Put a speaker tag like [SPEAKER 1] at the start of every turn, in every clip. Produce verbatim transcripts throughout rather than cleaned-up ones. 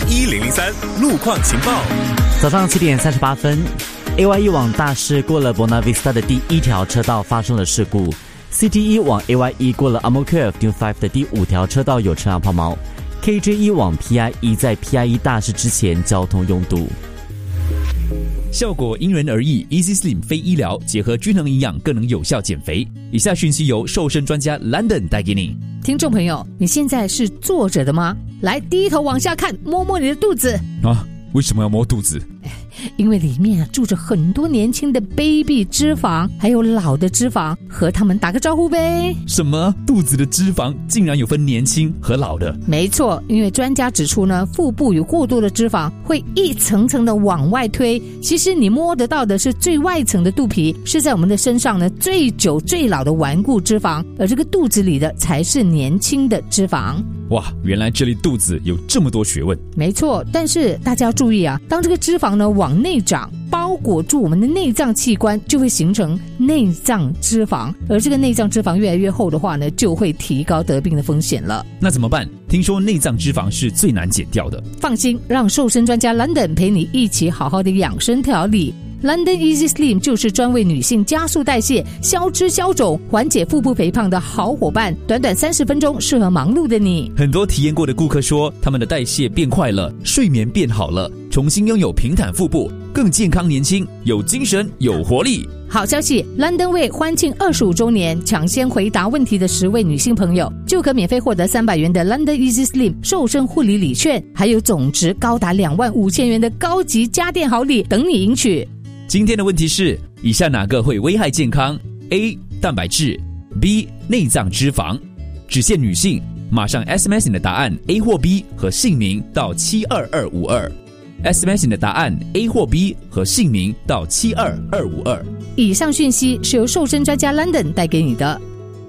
[SPEAKER 1] 一零零三路况情报。
[SPEAKER 2] 早上七点三十八分 ，A Y E 往大师过了 Buona Vista 的第一条车道发生了事故 ，C T E 往 A Y E 过了 Amokir Avenue 五的第五条车道有车辆抛锚 ，K J E 往 P I E 在 P I E 大师之前交通拥堵。
[SPEAKER 3] 效果因人而异 ，Easy Slim 非医疗，结合均衡营养更能有效减肥。以下讯息由瘦身专家 London 带给你。
[SPEAKER 4] 听众朋友，你现在是坐着的吗？来，低头往下看，摸摸你的肚子。
[SPEAKER 3] 啊，为什么要摸肚子？
[SPEAKER 4] 因为里面住着很多年轻的 baby 脂肪，还有老的脂肪，和他们打个招呼呗。
[SPEAKER 3] 什么？肚子的脂肪竟然有分年轻和老的？
[SPEAKER 4] 没错，因为专家指出呢，腹部有过多的脂肪会一层层的往外推。其实你摸得到的是最外层的肚皮，是在我们的身上呢最久最老的顽固脂肪，而这个肚子里的才是年轻的脂肪。
[SPEAKER 3] 哇，原来这里肚子有这么多学问。
[SPEAKER 4] 没错，但是大家要注意啊，当这个脂肪呢往内长，包裹住我们的内脏器官，就会形成内脏脂肪，而这个内脏脂肪越来越厚的话呢，就会提高得病的风险了。
[SPEAKER 3] 那怎么办？听说内脏脂肪是最难减掉的。
[SPEAKER 4] 放心，让瘦身专家 London 陪你一起好好的养生调理。London Easy Slim 就是专为女性加速代谢、消脂消肿、缓解腹部肥胖的好伙伴。短短三十分钟，适合忙碌的你。
[SPEAKER 3] 很多体验过的顾客说，他们的代谢变快了，睡眠变好了，重新拥有平坦腹部，更健康年轻，有精神有活力。
[SPEAKER 4] 好消息 ，London 为欢庆二十五周年，抢先回答问题的十位女性朋友，就可免费获得三百元的 London Easy Slim 瘦身护理礼券，还有总值高达两万五千元的高级家电好礼等你赢取。
[SPEAKER 3] 今天的问题是：以下哪个会危害健康 ？A. 蛋白质 B. 内脏脂肪。只限女性，马上 S M S 你的答案 A 或 B 和姓名到七二二五二。S M S 你的答案 A 或 B 和姓名到七二二五二。
[SPEAKER 4] 以上讯息是由瘦身专家 London 带给你的。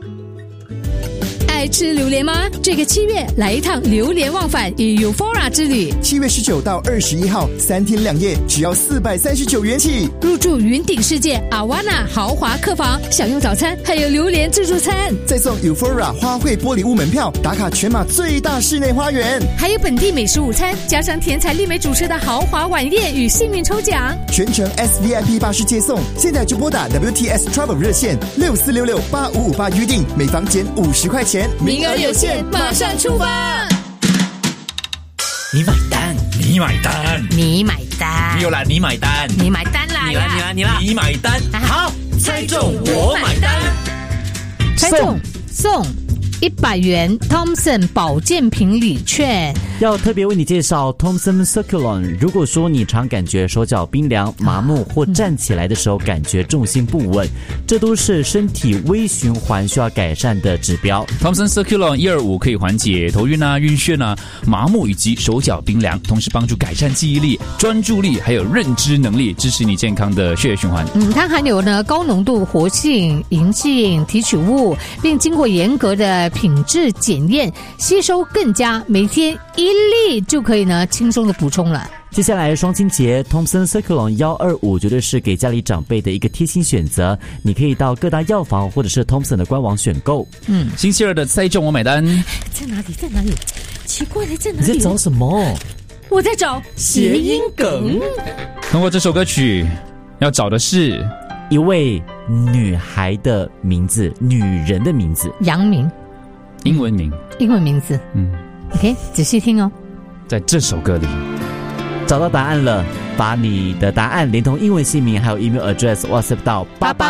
[SPEAKER 4] 爱吃榴莲吗？这个七月来一趟榴莲忘返与 Euphoria 之旅。
[SPEAKER 5] 七月十九到二十一号，三天两夜，只要四百三十九元起。
[SPEAKER 4] 入住云顶世界 Awana 豪华客房，享用早餐，还有榴莲自助餐，
[SPEAKER 5] 再送 Euphoria 花卉玻璃屋门票，打卡全马最大室内花园，
[SPEAKER 4] 还有本地美食午餐，加上甜彩丽美主持的豪华晚宴与幸运抽奖，
[SPEAKER 5] 全程 S V I P 巴士接送。现在就拨打 W T S Travel 热线六四六六八五五八预订，每房减五十块钱。
[SPEAKER 4] 名额有限，马上出发！
[SPEAKER 3] 你买单，你买单，
[SPEAKER 4] 你买单，
[SPEAKER 3] 没有啦，你买单，
[SPEAKER 4] 你买单啦！
[SPEAKER 3] 你来，你来，你来，你买单。好，猜中我买单，
[SPEAKER 4] 猜中送一百元 Thompson 保健品礼券。
[SPEAKER 2] 要特别为你介绍 Thompson Circulon。如果说你常感觉手脚冰凉、麻木，或站起来的时候感觉重心不稳，这都是身体微循环需要改善的指标。
[SPEAKER 3] Thompson Circulon 一二五可以缓解头晕啊、晕眩啊、麻木以及手脚冰凉，同时帮助改善记忆力、专注力还有认知能力，支持你健康的血液循环。
[SPEAKER 4] 嗯，它含有呢高浓度活性、银杏提取物，并经过严格的品质检验，吸收更佳，每天一粒就可以呢轻松的补充了。
[SPEAKER 2] 接下来双亲节 Thompson Circulon 一二五绝对是给家里长辈的一个贴心选择，你可以到各大药房或者是 Thompson 的官网选购。
[SPEAKER 3] 嗯，星期二的猜中我买单
[SPEAKER 4] 在哪里？在哪里？奇怪了，在哪里？
[SPEAKER 2] 你在找什么？
[SPEAKER 4] 我在找谐音梗。
[SPEAKER 3] 通过这首歌曲，要找的是
[SPEAKER 2] 一位女孩的名字，女人的名字，
[SPEAKER 4] 杨明，
[SPEAKER 3] 英文名，
[SPEAKER 4] 英文名字。
[SPEAKER 3] 嗯
[SPEAKER 4] ，OK， 仔细听哦。
[SPEAKER 3] 在这首歌里
[SPEAKER 2] 找到答案了，把你的答案连同英文姓名还有 email address WhatsApp 到八八